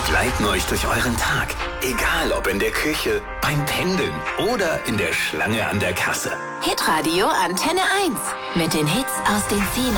begleiten euch durch euren Tag. Egal ob in der Küche, beim Pendeln oder in der Schlange an der Kasse. Hitradio Antenne 1 mit den Hits aus den 10